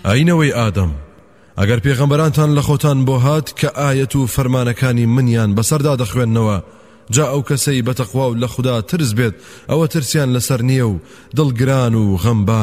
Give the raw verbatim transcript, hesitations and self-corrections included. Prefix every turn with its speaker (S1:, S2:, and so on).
S1: ئاینەوەی ئادەم ئەگەر پێغەمبەرانتان لە خۆتان بۆ هات کە ئایەت و فەرمانەکانی منیان بەسەردا دەخوێننەوە جا ئەو کەسەی بەتەقوا و لە خوددا ترس بێت ئەوە ترسیان لەسەر نییە و دڵگران و غەمبار